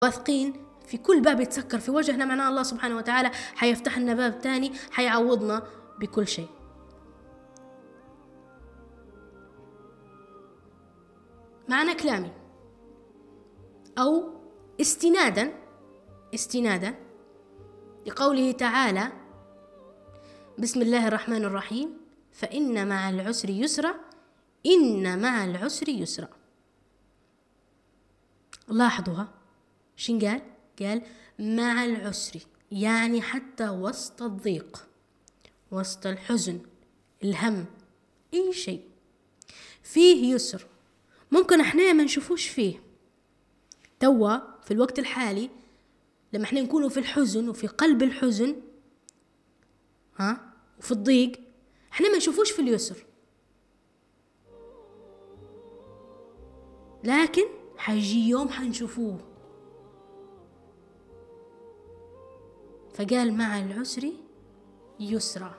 واثقين في كل باب يتسكر في وجهنا، معناه الله سبحانه وتعالى حيفتح لنا باب تاني حيعوضنا بكل شيء. معنى كلامي أو استنادا لقوله تعالى: بسم الله الرحمن الرحيم، فإن مع العسر يسرا، إن مع العسر يسرا. لاحظوها شن قال مع العسر، يعني حتى وسط الضيق، وسط الحزن، الهم، أي شيء فيه يسر. ممكن احنا ما نشوفوش فيه توا في الوقت الحالي، لما احنا نكونوا في الحزن وفي قلب الحزن وفي الضيق، احنا ما نشوفوش في اليسر، لكن حيجي يوم حنشوفوه. فقال مع العسر يسرا.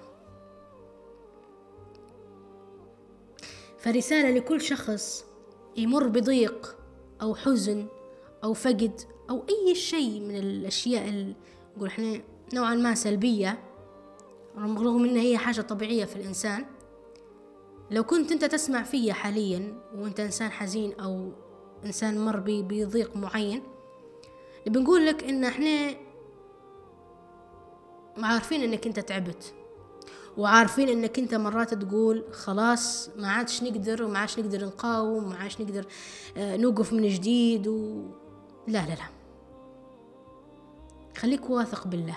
فرسالة لكل شخص يمر بضيق أو حزن أو فقد أو أي شيء من الأشياء اللي نقول احنا نوعا ما سلبية، رغم أنها هي حاجة طبيعية في الإنسان. لو كنت أنت تسمع فيا حاليا وأنت إنسان حزين أو إنسان مر بضيق معين، بنقول لك إن احنا عارفين إنك أنت تعبت، وعارفين إنك أنت مرات تقول خلاص ما عادش نقدر، وما عادش نقدر نقاوم، وما عادش نقدر نوقف من جديد لا لا لا، خليك واثق بالله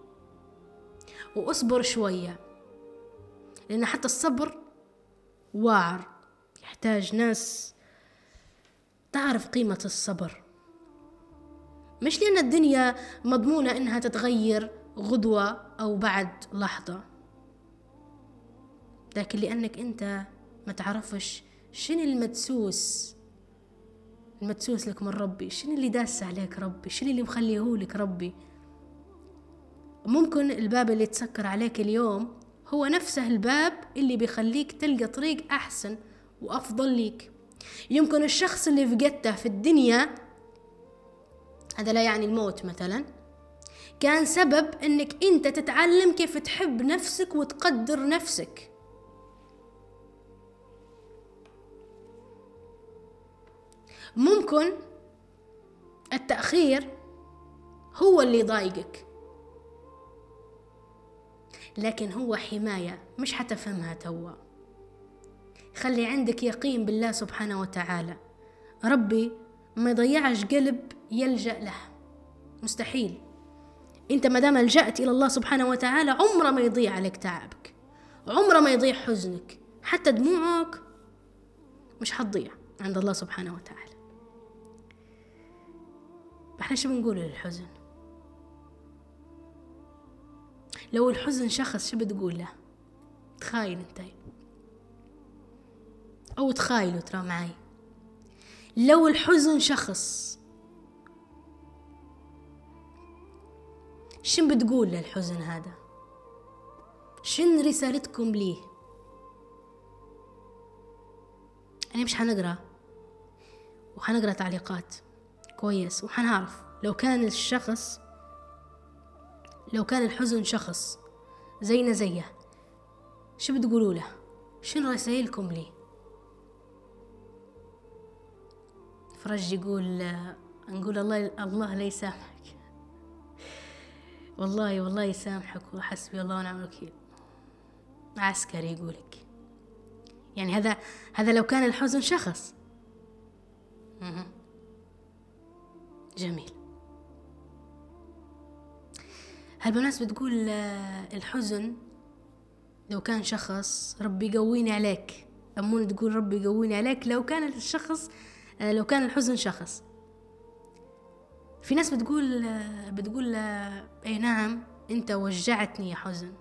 واصبر شوية، لأن حتى الصبر واعر، يحتاج ناس تعرف قيمة الصبر. مش لأن الدنيا مضمونة إنها تتغير غدوة أو بعد لحظة، لكن لأنك أنت ما تعرفش شنو المدسوس لك من ربي، شنو اللي داس عليك ربي، شنو اللي مخليه لك ربي. ممكن الباب اللي تسكر عليك اليوم هو نفسه الباب اللي بيخليك تلقى طريق أحسن وأفضل ليك. يمكن الشخص اللي فقدته في الدنيا، هذا لا يعني الموت مثلا، كان سبب انك انت تتعلم كيف تحب نفسك وتقدر نفسك. ممكن التأخير هو اللي يضايقك، لكن هو حماية مش حتفهمها توا. خلي عندك يقين بالله سبحانه وتعالى، ربي ما يضيعش قلب يلجأ له، مستحيل. انت مادام لجأت الى الله سبحانه وتعالى عمره ما يضيع عليك تعبك، عمره ما يضيع حزنك، حتى دموعك مش حتضيع عند الله سبحانه وتعالى. احنا شو بنقول للحزن؟ لو الحزن شخص شو بتقول له؟ تخايل انت او تخايلوا ترى معي، لو الحزن شخص شن بتقول للحزن هذا؟ شن رسالتكم ليه؟ أنا مش حنقرأ وحنقرأ تعليقات كويس وحنعرف لو كان الحزن شخص زينا زيه، شو بتقولوا له؟ شن رسائلكم ليه؟ فرج يقول نقول الله لا يسامحك، والله يسامحك وحسبي الله ونعم الوكيل. عسكري يقولك، يعني هذا لو كان الحزن شخص. جميل. هالبناس بتقول الحزن لو كان شخص ربي يقويني عليك. أمون تقول ربي يقويني عليك لو كان الحزن شخص. في ناس بتقول اي نعم انت وجعتني يا حزن،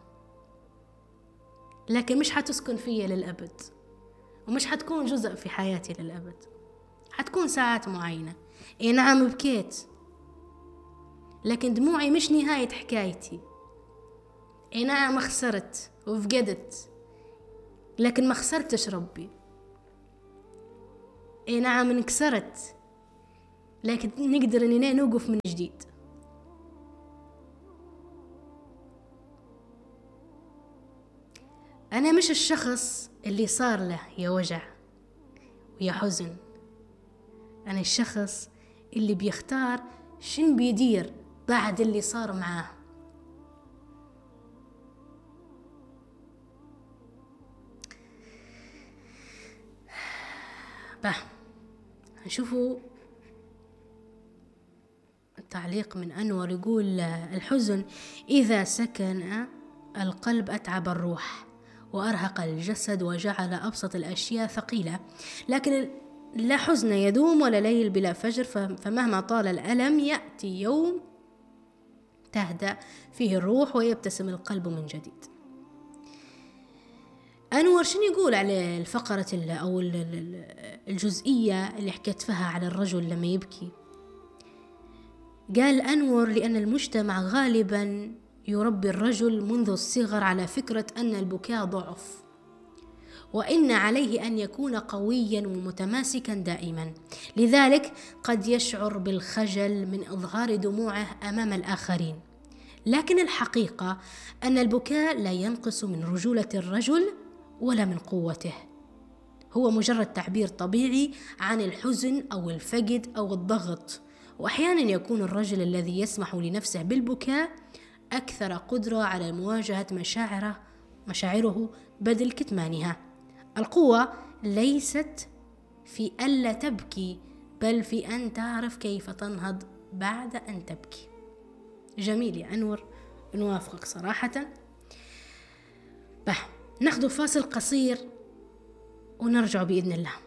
لكن مش حتسكن فيا للأبد، ومش حتكون جزء في حياتي للأبد، حتكون ساعات معينة. اي نعم بكيت، لكن دموعي مش نهاية حكايتي. اي نعم خسرت وفقدت، لكن ما خسرتش ربي. اي نعم انكسرت، لكن نقدر إننا نوقف من جديد. أنا مش الشخص اللي صار له يا وجع ويا حزن، أنا الشخص اللي بيختار شن بيدير بعد اللي صار معاه. نشوفوا التعليق من أنور يقول: الحزن إذا سكن القلب أتعب الروح وأرهق الجسد وجعل أبسط الأشياء ثقيلة، لكن لا حزن يدوم ولا ليل بلا فجر، فمهما طال الألم يأتي يوم تهدأ فيه الروح ويبتسم القلب من جديد. أنور شنو يقول على الفقرة أو الجزئية اللي حكيت فيها على الرجل لما يبكي؟ قال أنور: لأن المجتمع غالبا يربي الرجل منذ الصغر على فكرة أن البكاء ضعف، وإن عليه أن يكون قويا ومتماسكا دائما، لذلك قد يشعر بالخجل من إظهار دموعه أمام الآخرين. لكن الحقيقة أن البكاء لا ينقص من رجولة الرجل ولا من قوته، هو مجرد تعبير طبيعي عن الحزن أو الفقد أو الضغط. وأحيانا يكون الرجل الذي يسمح لنفسه بالبكاء أكثر قدرة على مواجهة مشاعره بدل كتمانها. القوة ليست في ألا تبكي، بل في أن تعرف كيف تنهض بعد أن تبكي. جميل يا أنور، نوافقك صراحة. ناخذ فاصل قصير ونرجع بإذن الله.